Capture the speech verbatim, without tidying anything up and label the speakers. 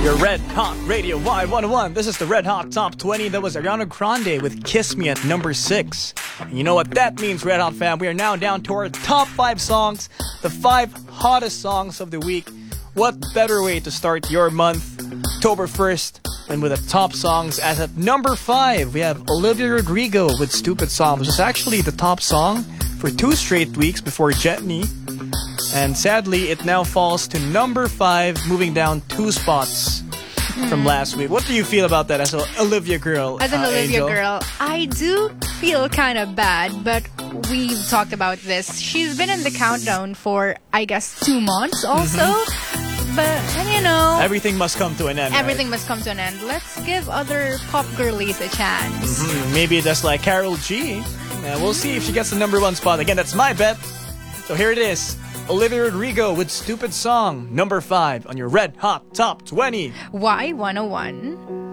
Speaker 1: Your Red Hot Radio Y one oh one. This is the Red Hot Top twenty. That was Ariana Grande with Kiss Me at number six. And you know what that means, Red Hot fam? We are now down to our top five songs, the five hottest songs of the week. What better way to start your month, October first, than with the top songs? As at number five, we have Olivia Rodrigo with Stupid Song, which is actually the top song for two straight weeks before Jetney. And sadly, it now falls to number five, moving down two spots from last week. What do you feel about that as an Olivia girl?
Speaker 2: As an
Speaker 1: uh,
Speaker 2: Olivia
Speaker 1: Angel?
Speaker 2: girl, I do feel kind of bad, but we've talked about this. She's been in the countdown for, I guess, two months also. Mm-hmm. But, and you know...
Speaker 1: Everything must come to an end,
Speaker 2: Everything
Speaker 1: right?
Speaker 2: must come to an end. Let's give other pop girlies a chance.
Speaker 1: Mm-hmm. Maybe just like Karol G. Uh, we'll see if she gets the number one spot. Again, that's my bet. So here it is. Olivia Rodrigo with Stupid Song, number five on your Red Hot Top twenty.
Speaker 2: Y one oh one.